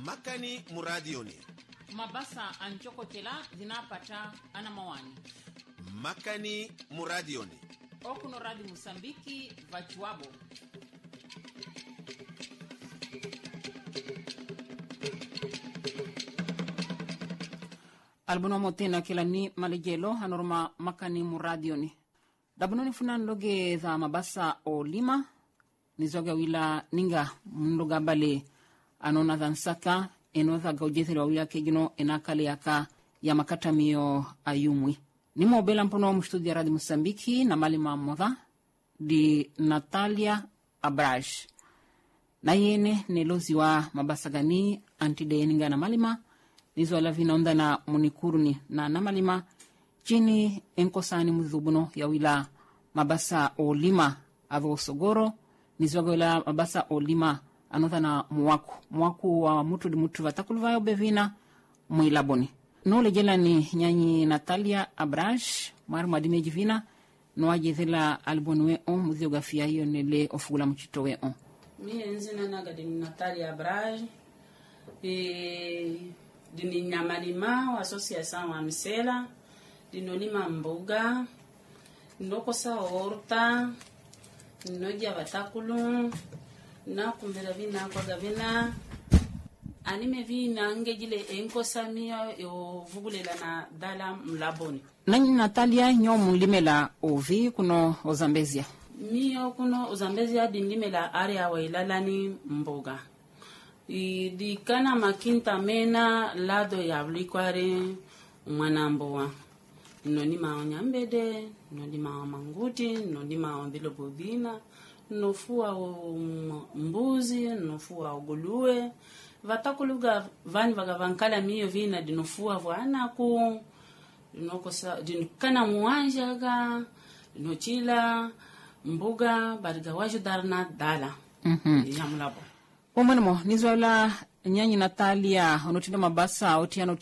makani muradioni mabasa anchokotela zinapata ana mawani makani muradioni okuno radi Musambiki vachuabo albuno motena kila ni malejelo anorma makani muradioni dabunoni funan loge za mabasa o lima nizoga wila ninga mloga bale anona dhansaka enotha gaujethele wawila kegino enakale yaka ya makata mio ayumwi nimo bela mpono mstudia radi Musambiki na malima modha di Natalia Abraj na yene nelozi wa mabasa gani antide ninga na malima nizo la vinaonda na munikuruni na namalima chini enkosani mudhubuno ya wila mabasa o lima avo sogoro nizo wila mabasa o lima anotha na muwaku wa mutu di mutu vatakuluvayo bevina mwilaboni nole jela ni nyanyi Natalia Abraj maru madimeji vina noaje thela alboni weo mudhiogafia hiyo nele ofugula mchito weo mie nzina naga di Natalia Abraj dini nyamalima wa association wa misela dinolima mbuga ndokosa horta noja batakulu na kumbera vina kwa gavina anime vina ngejile enkosa mia yo vugulela na dala mlaboni nanyi Natalia nyomu limela ovi kuno ozambezia mio kuno ozambezia dinimela area wa ilalani mbuga di kana makinta mena lado ya blikware mwanamboa nonima onyambede nonima manguti nonima ondilobodina nofua mbuzi nofua ogulue vatakuluga vani vagavankala miyo vina dinofua vwana ku dinokosa dinkana muanjaga dinochila mbuga bariga wajudarna dala yamulabo Omanimo nizwala nyanyi Natalia onotinda mabasa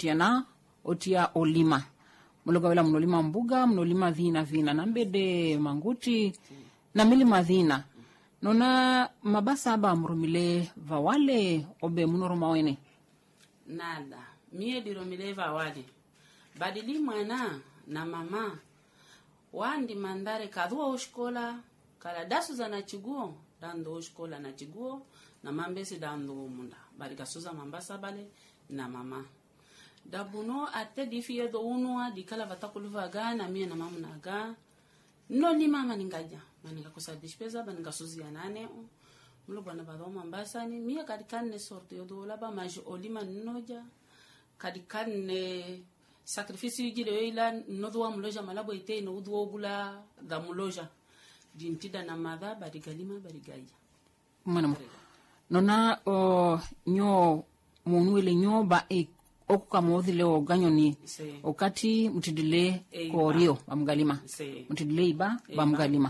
otia olima muloga wela mnolima mbuga mnolima vina nambede manguti na milima vina nona mabasa aba murumile vawale obe munoroma wene nada mie diromile vawale badili mwana na mama wandi mandare kadua oshkola kala dasu za nachiguo dando oshkola nachiguo na mambesi dando munda bari kasuza mambasa bale na mama dabuno ate difie do unwa dikala vatakuluva ga na mie na mama naga no ni mama ningaja maninga kosa despesa baninga suzia nane mulo bana bado mambasa ni mie kadikanne sorte yodo laba maji olima noja kadikanne sacrifice yigile ila nodwa muloja malabo ite no udwo gula da muloja dintida na madha barigalima barigaya manamo nona o nyo munuele nyo ba okuka modhile o ganyoni okati mutidile korio bamgalima mutidile iba bamgalima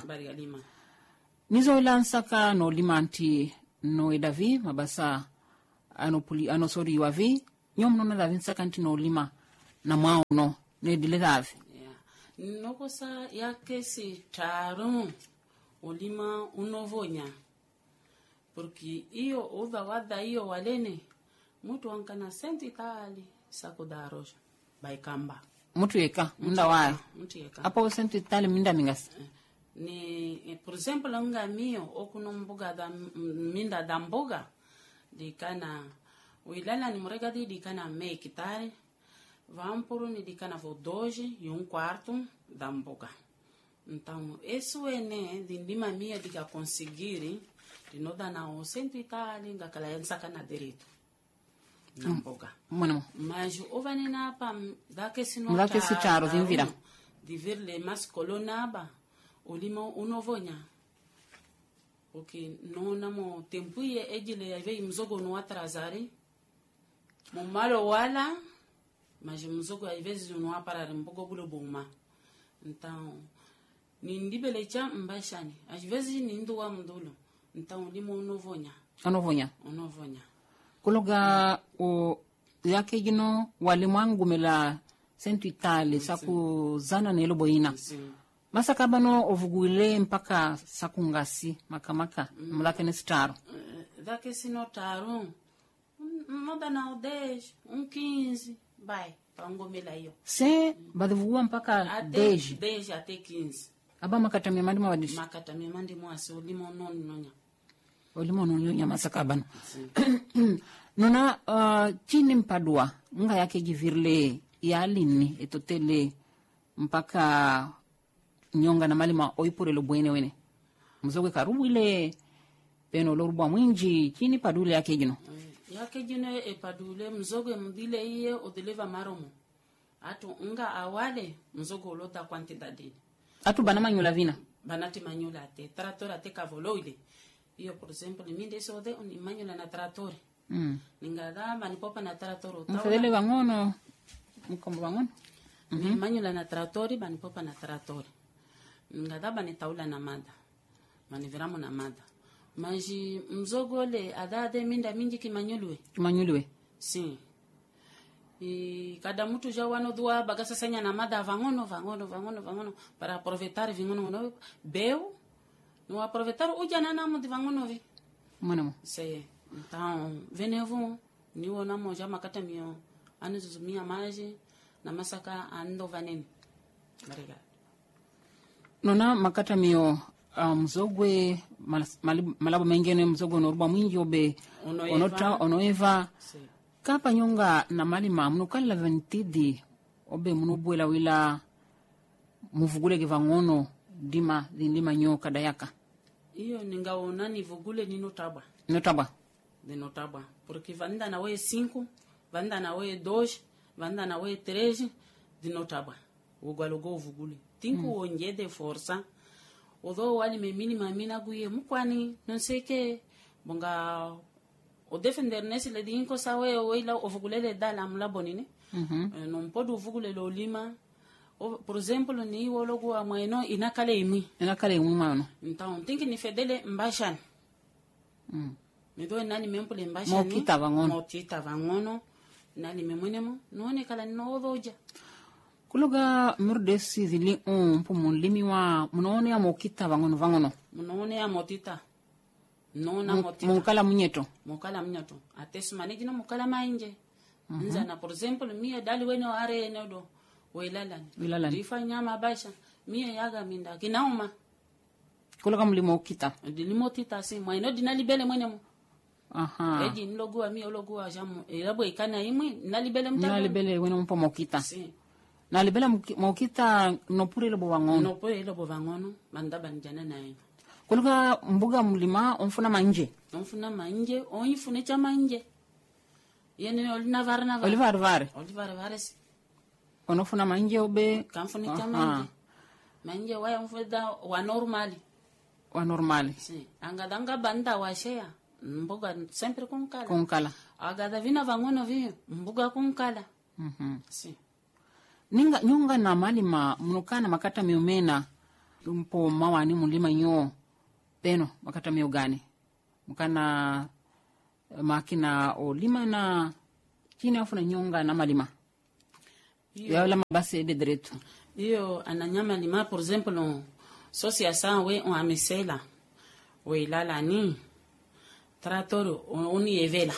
nizo ilansaka no limanti no edavi mabasa anosori wavi nyom nona davi nsaka nti no lima na mauno ne dile davi nokosa yake si taru olima unovonya porque iyo uva wada iyo walene mutu wankana senti tali sako daroja baikamba mutu yeka munda wayo mutu yeka hapo senti tali minda mingas ni por ejemplo nga mio okuno mbuga da minda da mbuga dikana wilala ni murega dikana mekitare vampuru ni dikana vo 2.25 da mbuga então isso ene dindima mia diga conseguir dinoda na o sento itali ngakala yansaka na direito na mboga mwana mas ovane na pa dake sitaro vinvira di virle mas colonaba olimo unovonya porque não namo tempo ye ejile yave mzogo no atrasari mumalo wala mas mzogo às no aparar mbogo bulo buma então nindibele cha mbashani às vezes nindu wa mdulo então limo unovonya kuloga o yake gino walimwangu mela sentu itali saku zana nelo boina masa kabano ovugule mpaka sakungasi makamaka mlake ne staro dake sino taro moda na 10, 15, vai, pangomela hiyo. Se badivugua mpaka 10. 10 até 15. Aba makatamia mandi mawadisi. Makatamia mandi mwasi ulimo nonya. Ulimo nonya masakabano. Nona chini mpadua nga yake jivirle ya lini etotele mpaka nyonga na malima oipure lo bwene wene. Mzogwe karubu ile peno lorubwa mwinji chini padule yake jino. Yake jino padule mzogwe mbile iye odeleva maromo. Atu nga awale mzogwe ulota quantidade. Atu bana manyula vina. Banati manyula te tratora te cavolo ile. Iyo por exemplo minde so de un manyula na tratore. Ningada bani popa na tratoro. Mfadele wangono mkombo wangono. Manyula na tratori bani popa na tratori. Ngada bani taula na mada. Bani viramo na mada. Maji mzogole adade minda mingi kimanyulwe. Kimanyulwe. Sim. Cada muito já o ano do bagaça senha na mada vangono para aproveitar vingono no beu no aproveitar o jana na mo de vangono vi. Mano. Sei. Então, venevo ni ona mo já makata mio anu zumia maji na masaka ando vaneni. Obrigado. Nona makata mio mzogwe malabo mengene mzogwe noruba mwingi obe onoeva kapa nyonga na malima mnukala ventidi obe mnubwela wila muvugule kivangono dima lima nyo kadayaka iyo ningaona nivugule ninotabwa dinotabwa porque vanda na we 5 vanda na we 2 vanda na we 3 dinotabwa ugalogo vugule tinku onje de força odo wali me minima mina guye mukwani non sei que bonga o defender nesse le dinko sawe o ila o vugulele dala mla bonine non podo vugule lo lima o por exemplo ni wologo amweno inakale imi mano então tem que ni fedele mbashan me do nani memple mbashan mokita vangono nani memwenemo none kala no doja kuloga murdesi zili pumun limiwa munone ya mokita vangono munone ya motita nona motita mukala munyeto atesu manejina mukala mainje nzana por exemplo mie dali weno are enodo wilalani difa nyama basha mie yaga minda kinauma kuloga mlimo kita dilimotita si mwaino dinalibele mwenemo eji nlogua mie ologua jamu elabo ikana imwe nalibele mtalo nalibele weno mpo mokita si nalibele mokita nopure lobo vangono mandaba njana nayo kuloga mbuga mlima onfuna manje onfune cha manje yene olina varna olivare si onofuna manje obe kanfune cha manje waya mfuda wa normali si angadanga banda washea mbuga sempre konkala agada vina vangono vi mbuga konkala si ninga nyonga na malima munokana makata miumena mpo mawani mulima nyo peno makata mio gani mukana makina olima na chini afuna nyonga na malima ya la mabase de direito iyo ananyama lima por exemplo associação we on amesela we lala ni tratoro oni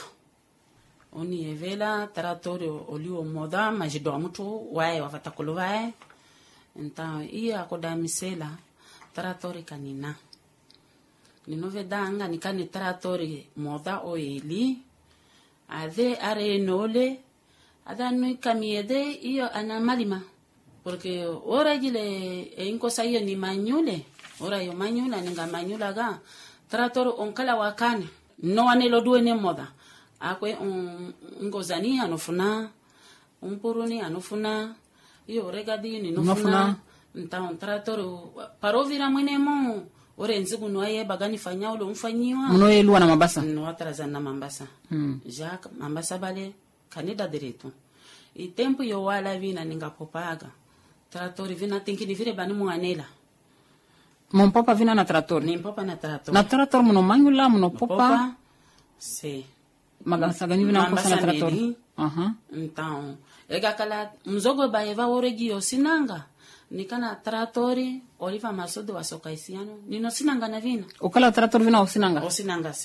evela tratoro olio moda majido mtu wae wafatakolo wae então ia akoda misela tratori kanina ninovedanga nikani tratori moda oili ade are nole adanu kamiede iyo ana malima porque ora gile inko sayo ni manyule ora yo manyula ninga manyula ga trator onkala wakane no anelo duene moda akwe ngozani anofuna umpuruni anofuna iyo regadi ni nofuna então trator parovira mwenemo ore nzigu noye bagani fanya ulo mfanyiwa mnoelwa na mabasa no atraza na mambasa Jacques mambasa bale kanida direito e tempo yo wala vina ninga popaga trator vina tinki ni vire bani muanela Monpopa vina na trator. Nimpopa na trator. Na trator muno manyula muno popa. Se. Magasagani vina kosa na trator. Então, ega kala mzogo baeva oregi osinanga. Nikana tratori oliva masodo wasokaisiano. Nino sinanga na vina. Okala trator vina osinanga. Osinanga se.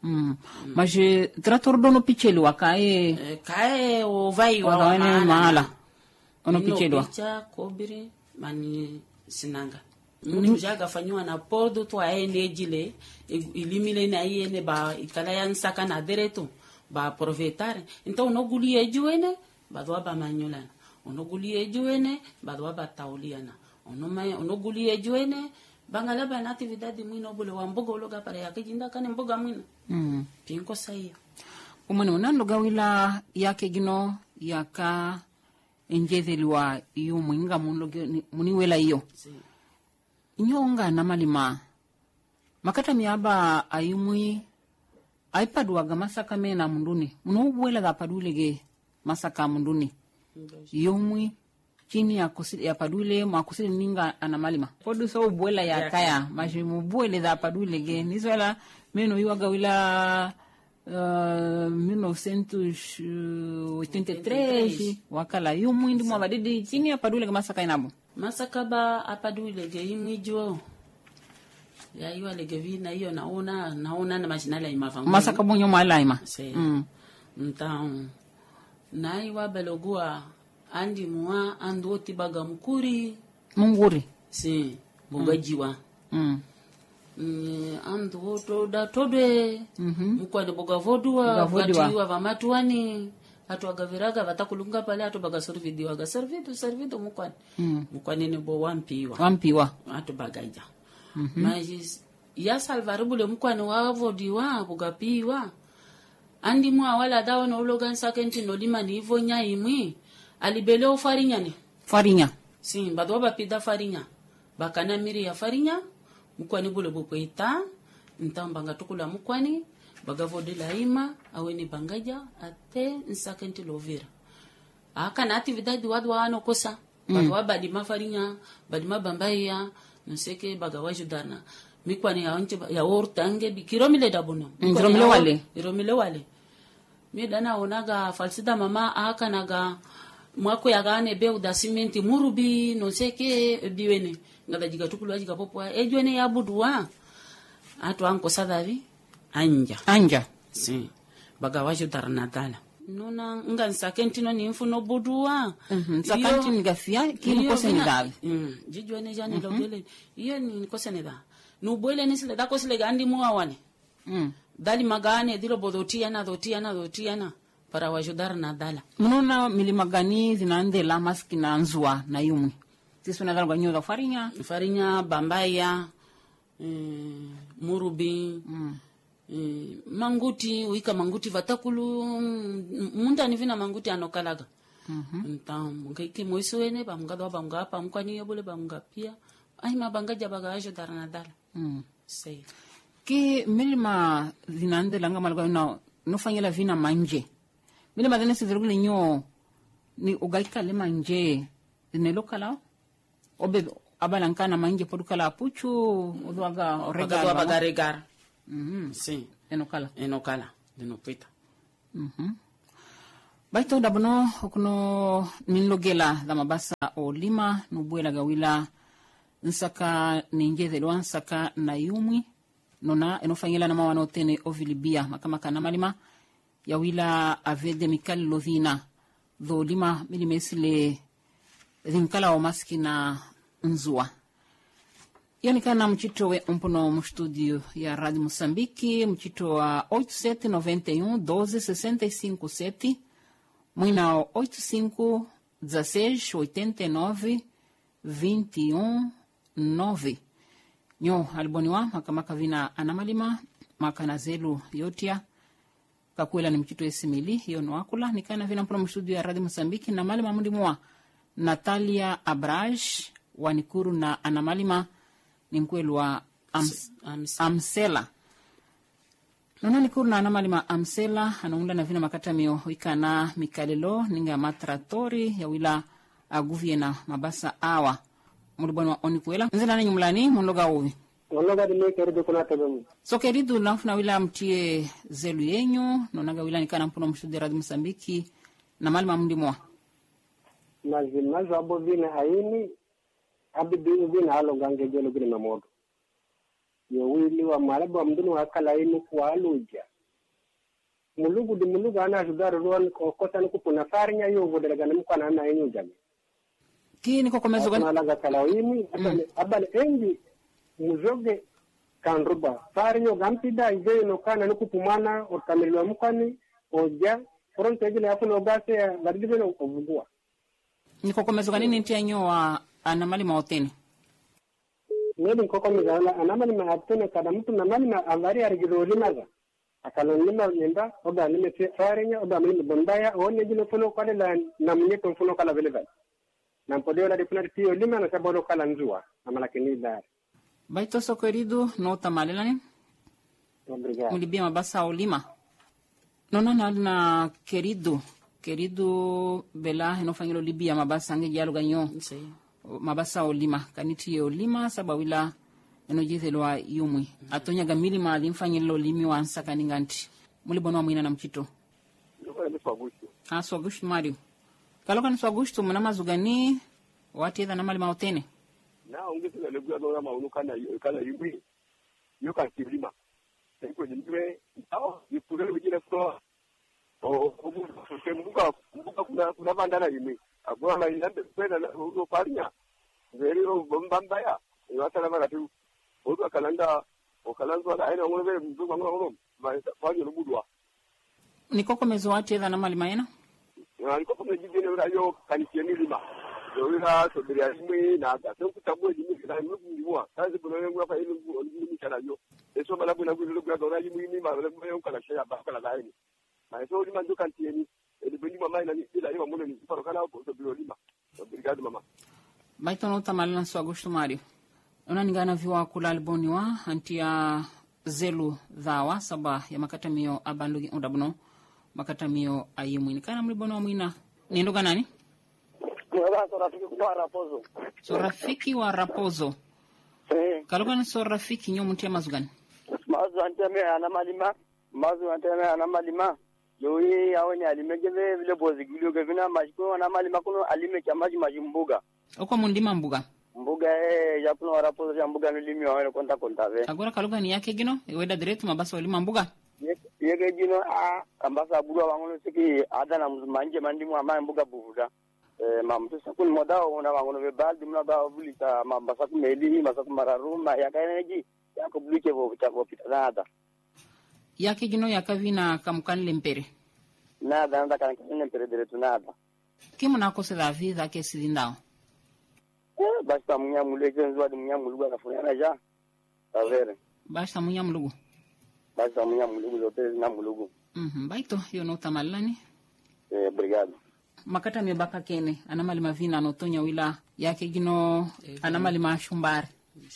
Mas trator dono picheli wakae kae o vai wa wakae mahala ono picheli wa picha kobiri mani sinanga mtu jaga fanywa na pordo to aende jile ilimile na yene ba ikala yansaka na dereto ba aproveitar então no gulie juene ba do ba manyolana ono gulie juene ba do ba tauliana ono gulie juene bangala ba na atividade mwino bole wa mboga ologa para yakijinda kane mboga mwino pinko sayo umone unando gawila yake gino yaka enjetheliwa iyo mwinga muniwela iyo inyonga na malima makata miaba ayumwi aipaduaga masaka mena munduni munubwela da padulege masaka munduni yomwi chini ya padule makusili ninga ana malima podu so ubwela ya kaya majimu bwele da padulege nizwala meno yuaga wila 1983 wakala yumwi ndi mwabadidi chini ya padulege masaka inabo masaka ba apadulege imwijo ya iwa legevi na hiyo naona na machinala imavangu masaka bonyo malaima mtaun na iwa belogua andi muwa ando tibaga mkuri munguri si bogajiwa ando to da todwe mkwani boga vodua vatiwa vamatuani atu agaviraga vatakulunga pale atu baga servidio mkwani ni bo wampiwa atu bagaja mas ya salvaribule mkwani wa vodiwa bogapiwa andi mwa wala dawa no logan sakenti no lima ni ivo nya imwi alibeleo farinya si badwa bapida farinya bakana miri ya farinya mkwani bule bopoita ntambanga tukula mkwani bagavodela ima aweni bangaja ate nsakenti lovira akana atividade wadwa ano kosa badwa badi mafarinya badi mabambaya nseke bagawajudana mikwani ya ortange bikiromile dabono iromile wale medana onaga falsida mama akanaga mwako yagane be udasimenti murubi no seke biwene ngada jiga tukulu jiga popwa ejwene ya budwa atu anko sadavi anja si bagawajo darnadala nona nga nsakenti no nimfu no budwa nsakenti ngafia kini kose ni davi jijwene jane logele iyo ni kose ni da nubwele ni sile da kose le gandi muawane dali magane dilo bodotiana para wajudar na dala munona milima gani zinaandela maski na nzua na yumwi sisi tunadhara kwa nyoza farinya bambaya murubi manguti uika manguti vatakulu munda ni vina manguti anokalaga ntam ngiki moiswene bamgado bamgapa mkwani yobule bamgapia ai mabangaja bagajo darana dala sei ki milima zinaandela ngamalwa no fanyela vina manje milima dene sizirugule nyo ni ugaika le manje ne lokala obe abalankana manje podukala puchu odwaga regar si enokala denopita baito dabono okuno minlogela da mabasa o lima nubwela gawila nsaka ninjeze lwansaka na yumwi nona enofanyela na mawano tene ovilibia makamaka na malima yawila avede mikali lovina dho lima milimesile zinkala o maskina nzua yani kana mchito we umpuno mstudio ya Radio Mosambiki mchito wa 8791 12 65 mwina 85 16 89 21 9 nyo alboniwa makamaka vina anamalima makana zelu yotia kakuela ni mchito esimili hiyo nwakula nikana vina mpuno mstudio ya Radio Mosambiki na malima mundimua Natalia Abrash wanikuru na anamalima ni mkwelu wa Amsela nona nikuru na anamalima Amsela anaunda na vina makata mio wikana mikalelo ninga matratori ya wila aguvie na mabasa awa mulibwana wa onikuela nzina na nyumlani mloga uvi mloga dile keridu kuna tebemu so keridu nafuna wila mtie zelu yenyu nonaga wila nikana mpuno mshudia Radio Mosambiki na malima mundimua nazo abo vina haini abidi vina halo gangejelo vina mamodo yo wili wa maraba mdunu wakala ini kwa aluja mulugu ana ajudar ruan kota nuku puna farinha yo bodega namu kana na yenyu jami ki ni kokomezo gani laga kalawini abale engi mujoge kanruba farinho gampida ide no kana nuku pumana o kamilwa mukani oja pronto egile hapo no gase gardibe no ovugua ni kokomezo gani ni ntianyo wa anamali maotene nedi kokomezo anamali maotene kada mtu namali ma avari arigiro limaza akalonima nyenda oba nime farinha oba nime bondaya onye jino fono kale la namnye to fono kala vele na mpodeo la difuna tio lima na sabolo kala nzua na malakini dar baito so querido no tamalelani obrigado mulibia mabasa o lima nona na querido bela no fangilo libia mabasa nge jalo ganyo mabasa o lima kaniti o lima sabawila eno jithelwa yumwi atonya gamili mali mfanyilo limi wansa kaninganti mulibonwa mwina na mchito so agusto mario kaloka ni so agusto muna mazugani watiedha na mali maotene na ungefika legua dora maunu kana yumwi yoka kilima iko nimwe au nipugele wengine kwa mbuga kuna bandana yumwi agora na inande kwenda ulo parinya ngero bombambaya iwatala maratu odo kalanda okalanzo la aina ngone mbuga ngoro baje rubudwa nikoko mezo watiedha na mali maena niko kwa jijini urayo kanisieni lima yoira sobiria yumwi na ata kutabu yumwi na mbuga kazi kuna yangu hapa ile mbuga kana yo eso mala buna buna lugha dora yumwi ni mala mbuga kana shaya bakala laini na eso lima ndo kantieni ele beni mama ina ni bila yuma mwana ni paro kana hapo sobiria lima obrigado mama baito no tamalana so agosto mario ona ningana viwa kula alboni wa antia zelu dhawa saba ya makata mio abandugi ondabuno makata mio ayimwini kana mlibono mwina ni ndoga nani so rafiki wa rapozo kaloga ni so rafiki nyo mtia mazugani mazu anteme ana malima yoi awoni alimegeve vile bozigulio gevina majiko ana malima kuno alime chamaji majimbuga uko mundima mbuga yapuno warapozo ya mbuga nilimi wawele konta ve agora kaloga ni yake gino weda diretu mabasa walima mbuga yeke gino kambasa buga wangono siki adana manje mandimu ama mbuga buvuda mamtu sakuni modao una wangono ve baldi mna ba bulita mambasa kumeli masaku mararuma yakaeneji yako bulike vo pita nada yake gino yakavina kamkanile mpere nada nda kanile mpere diretu nada kimu nakose da vida ke silindao basta munyamule kenzo adi munyamuluga kafuna ja tavere basta munyamulugu hotel na mulugu baito yo no tamalani obrigado makata mebaka kene anamali mavina notonya wila yake gino anamali mashumbare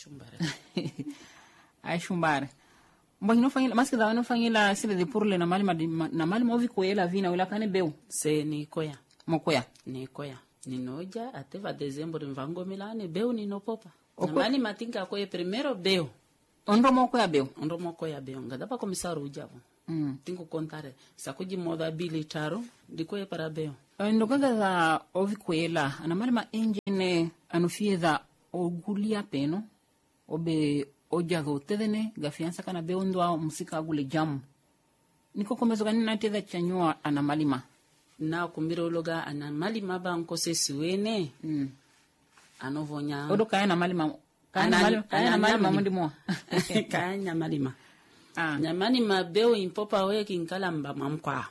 ay shumbare mbona fanyila maskida no fanyila sile de pourle na mali movi koyela vina wila kane beu se ni koya mokoya ninoja ateva dezembro mvango milane beu ninopopa na mali matinga koye primero beu ondo mokoya beu ngadapa komisaru ujavo tingo kontare sakuji moda bilitaro dikoye para beu ndogaga za ovi koyela anamali ma engine anufiedha ogulia peno obe ojago tedene gafiansa kana beu ndo musika agule jamu niko komezo ganina tedha chanyua anamalima na kumbira uloga anamalima banko sesiwene anovonya odo kaya malima mundi mo kaya malima nyamalima beu impopa weki nkalamba mamkwa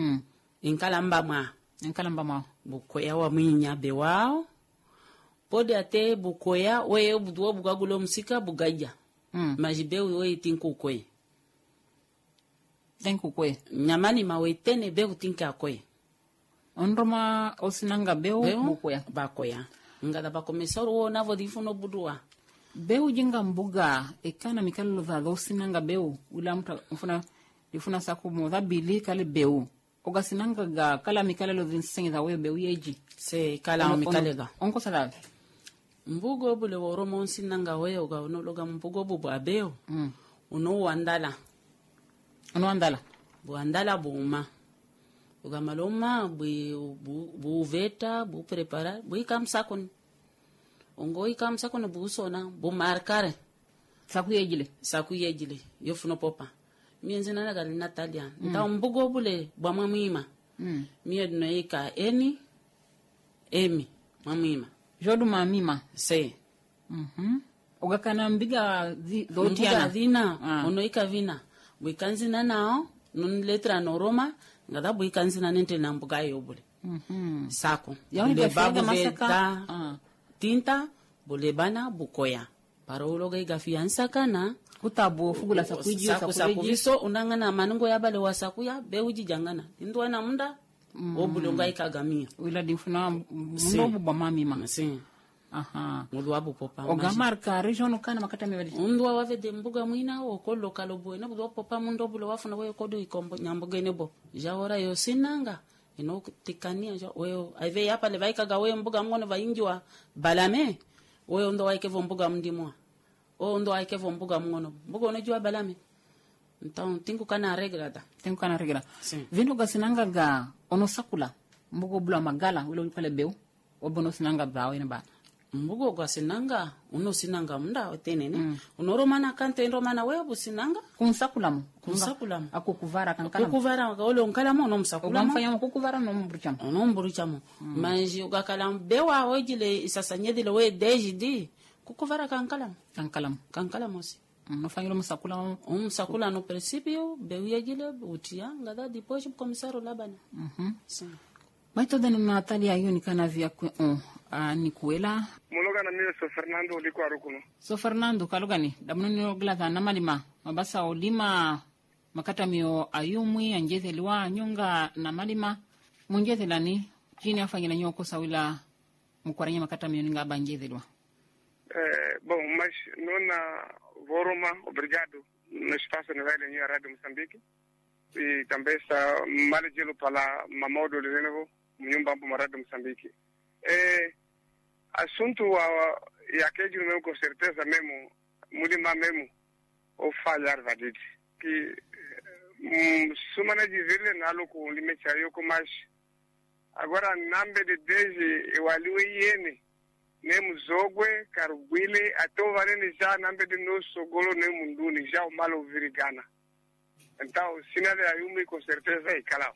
nkalamba mwa bukoya wa mwinya bewao pode ate bukoya we budwo bugagulo musika bugaja majibeu we tinkukwe nyamalima we tene beu tinka kwe ondroma osinanga beu bukoya bakoya ngada bakomesaru wona vo difuno budwa beu jinga mbuga ekana mikalo za osinanga beu ula mfuna difuna saku moda bili kale beu oga sinanga ga kala mikalo lo dinsenga za we beu yeji se kala mikalega onko sala mbugo bule woromo sinanga we oga no loga mbugo bubu abeu uno wandala buandala buma uga maloma bu veta bu prepara bu ikamsakon ongo ikamsakon bu sona bu markare saku yejile yofuno popa mienzi na gali Natalia nda mbugo bule bwa mamima mie dinoika emi mamima jodu mamima se ogakana mbiga zotiana vina unoika vina buikanzina nao nun letra no Roma ngada buikanzina nente na mbuga yobule sako le babu veta tinta bule bana bukoya parolo ga gafiansa kana kutabo fugula sakuiso unangana manungo yabale wasakuya beuji jangana indwa na munda obule ngai kagamia wila difuna mbobu ba mamima si mudu wabu popa ogamarka region kana makata mewali undwa wave de mbuga mwina okolo kalobo na mudu popa mundo bulo wafuna we kodo ikombo nyambuga nebo jawora yo sinanga ino tikania jo we ave yapa le vaika ga we mbuga mngono vaingiwa balame we ndo waike vo mbuga mndimwa ndo waike vo mbuga mngono mbuga unajua balame então tingu kana regra vino gasinanga ga ono sakula mbugo bula magala wilo pale beu obono sinanga brawo ina ba mbugo gasinanga uno sinanga munda otenene uno romana kante romana webu sinanga kunsakulamu akukuvara kankala kukuvara ole onkala mo no msakula mfanya kukuvara no mburichamo manji ugakala bewa ojile isasanyedile we dejidi kukuvara kankala mosi nofanyilo musakula no principio beuyagile utia ngada depois o comissário labana sim mas toda Natalia yoni kana via nikuela muloga na mimi Fernando liko arukuno Fernando kalugani damno glata na malima mabasa olima makata mio ayumwi anjeze liwa nyonga na malima munjeze lani jini afanyina nyoko sawila mukwaranya makata mio ninga banjeze liwa bom mas nona Voroma, obrigado no espaço na Rádio Rádio Moçambique e também está malejelo para Mamodo de novo nyumba mpo Rádio Moçambique assunto ya keju meu com certeza mesmo mulima mesmo o falhar vadidi que sumana de vile nalo com limite aí com mais agora nambe de desde eu aliwe yene nemu zogwe karugwile atova nene ja nambe de no sogolo nemu nduni ja o malo virigana então sina de ayumi com certeza e calao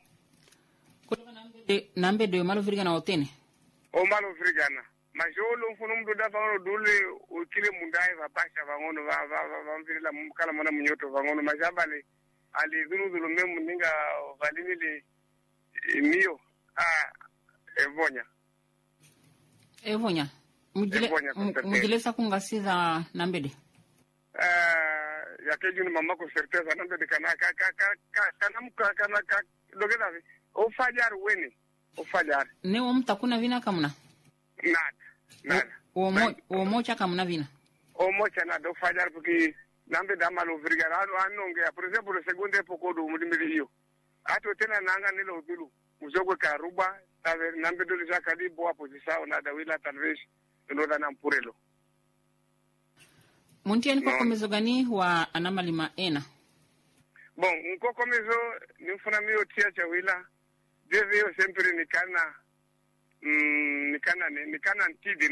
nambe de malo virigana otene o malo virigana mas eu não fui no da vão dole o kile mundai va pasha vangono va virila mukala mona munyoto vangono mas já vale ali dulu mesmo ninga valini le mio evonya mujilesa kungasiza nambede ya keju ni mama com certeza nambede kana dogeda o falhar ne mtakuna vina kamuna nada o mocha kamuna vina o mocha nada o falhar porque nambede amalo virgarano anonge por exemplo segundo época do mudimiri hiyo ato tena nanga nilo dulu muzogwe karuba tave nambede do jakali boa posição nada wila talvez ndoda na mpurelo muntiani kwa komezo gani wa anamalima ena bom kokomezo nimfuna mio tia chawila deve yo sempre nikana ntidi